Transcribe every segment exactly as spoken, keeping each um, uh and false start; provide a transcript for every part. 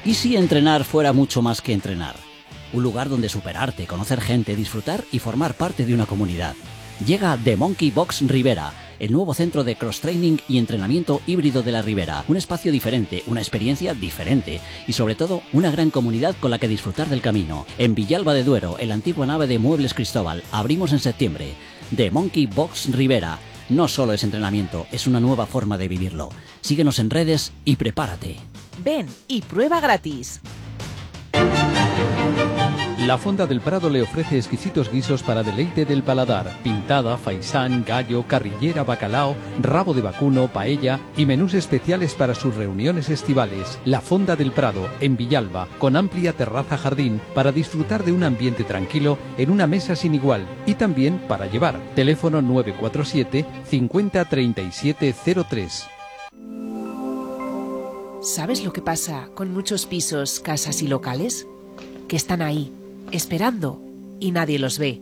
¿Y si entrenar fuera mucho más que entrenar? Un lugar donde superarte, conocer gente, disfrutar y formar parte de una comunidad. Llega The Monkey Box Ribera, el nuevo centro de cross-training y entrenamiento híbrido de la Ribera. Un espacio diferente, una experiencia diferente y sobre todo una gran comunidad con la que disfrutar del camino. En Villalba de Duero, en la antigua nave de Muebles Cristóbal, abrimos en septiembre. The Monkey Box Ribera. No solo es entrenamiento, es una nueva forma de vivirlo. Síguenos en redes y prepárate. Ven y prueba gratis. La Fonda del Prado le ofrece exquisitos guisos para deleite del paladar. Pintada, faisán, gallo, carrillera, bacalao, rabo de vacuno, paella y menús especiales para sus reuniones estivales. La Fonda del Prado, en Villalba, con amplia terraza jardín para disfrutar de un ambiente tranquilo en una mesa sin igual y también para llevar. Teléfono nueve cuatro siete, cincuenta, treinta y siete cero tres. ¿Sabes lo que pasa con muchos pisos, casas y locales? Que están ahí, esperando, y nadie los ve.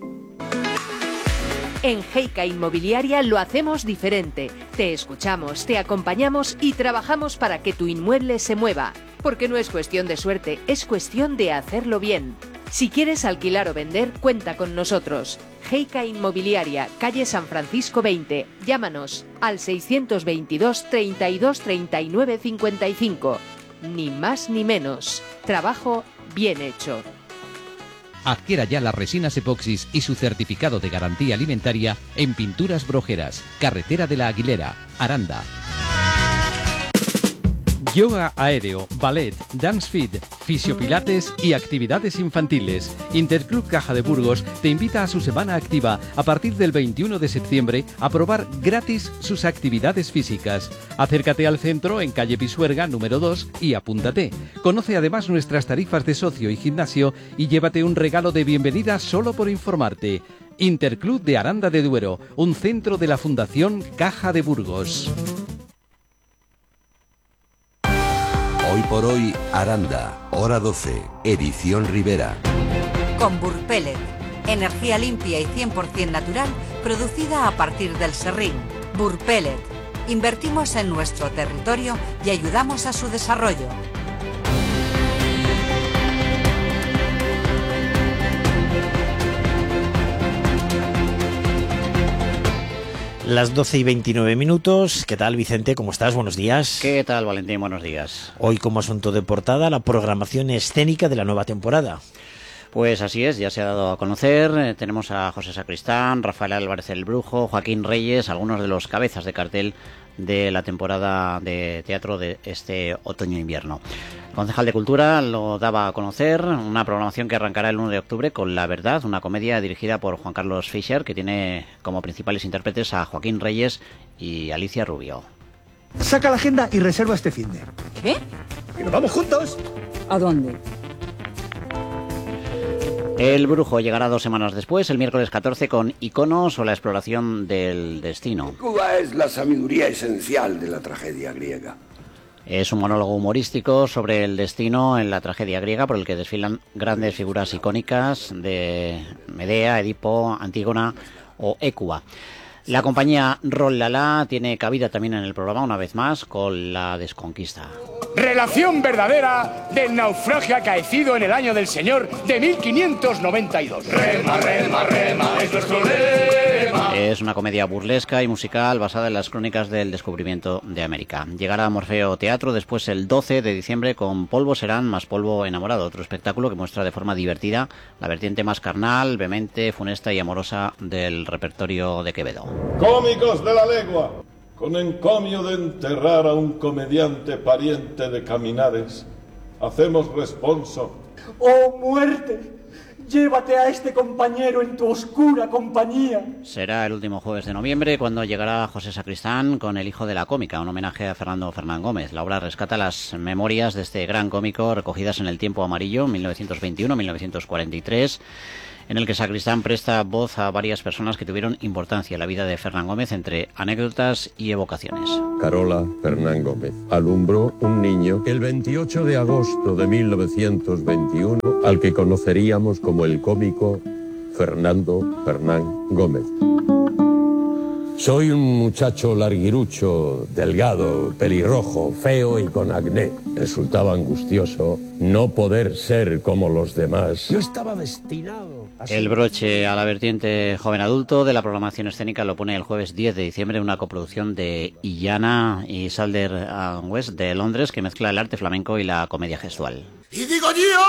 En Heika Inmobiliaria lo hacemos diferente. Te escuchamos, te acompañamos y trabajamos para que tu inmueble se mueva. Porque no es cuestión de suerte, es cuestión de hacerlo bien. Si quieres alquilar o vender, cuenta con nosotros. Heika Inmobiliaria, calle San Francisco veinte. Llámanos al seiscientos veintidós, treinta y dos, treinta y nueve, cincuenta y cinco. Ni más ni menos. Trabajo bien hecho. Adquiera ya las resinas epoxis y su certificado de garantía alimentaria en Pinturas Brojeras, Carretera de la Aguilera, Aranda. Yoga aéreo, ballet, dance fit, fisiopilates y actividades infantiles. Interclub Caja de Burgos te invita a su semana activa a partir del veintiuno de septiembre a probar gratis sus actividades físicas. Acércate al centro en calle Pisuerga número dos y apúntate. Conoce además nuestras tarifas de socio y gimnasio y llévate un regalo de bienvenida solo por informarte. Interclub de Aranda de Duero, un centro de la Fundación Caja de Burgos. Hoy por hoy, Aranda, hora doce, edición Ribera. Con Burpelet, energía limpia y cien por ciento natural, producida a partir del serrín. Burpelet, invertimos en nuestro territorio y ayudamos a su desarrollo. Las doce y veintinueve minutos. ¿Qué tal, Vicente? ¿Cómo estás? Buenos días. ¿Qué tal, Valentín? Buenos días. Hoy, como asunto de portada, la programación escénica de la nueva temporada. Pues así es, ya se ha dado a conocer. Eh, tenemos a José Sacristán, Rafael Álvarez el Brujo, Joaquín Reyes, algunos de los cabezas de cartel de la temporada de teatro de este otoño-invierno. El concejal de Cultura lo daba a conocer, una programación que arrancará el uno de octubre con La Verdad, una comedia dirigida por Juan Carlos Fischer, que tiene como principales intérpretes a Joaquín Reyes y Alicia Rubio. Saca la agenda y reserva este finde. ¿Qué? ¡Que nos vamos juntos! ¿A dónde? El Brujo llegará dos semanas después, el miércoles catorce, con Iconos o la exploración del destino. Cuba es la sabiduría esencial de la tragedia griega. Es un monólogo humorístico sobre el destino en la tragedia griega por el que desfilan grandes figuras icónicas de Medea, Edipo, Antígona o Hécuba. La compañía Rol Lala tiene cabida también en el programa una vez más con La Desconquista. Relación verdadera del naufragio acaecido en el año del Señor de mil quinientos noventa y dos. Rema, rema, rema, es nuestro lema. Es una comedia burlesca y musical basada en las crónicas del descubrimiento de América. Llegará a Morfeo Teatro después el doce de diciembre con Polvo Serán más Polvo Enamorado, otro espectáculo que muestra de forma divertida la vertiente más carnal, vehemente, funesta y amorosa del repertorio de Quevedo. Cómicos de la legua, con encomio de enterrar a un comediante pariente de Caminares, hacemos responso. ¡Oh, muerte! Llévate a este compañero en tu oscura compañía. Será el último jueves de noviembre cuando llegará José Sacristán con El hijo de la cómica, un homenaje a Fernando Fernán Gómez. La obra rescata las memorias de este gran cómico recogidas en El tiempo amarillo, mil novecientos veintiuno a mil novecientos cuarenta y tres, en el que Sacristán presta voz a varias personas que tuvieron importancia en la vida de Fernán Gómez, entre anécdotas y evocaciones. Carola Fernán Gómez alumbró un niño el veintiocho de agosto de mil novecientos veintiuno, al que conoceríamos como el cómico Fernando Fernán Gómez. Soy un muchacho larguirucho, delgado, pelirrojo, feo y con acné. Resultaba angustioso no poder ser como los demás. Yo estaba destinado a ser... El broche a la vertiente joven adulto de la programación escénica lo pone el jueves diez de diciembre una coproducción de Illana y Salder and West de Londres que mezcla el arte flamenco y la comedia gestual. Y digo yo...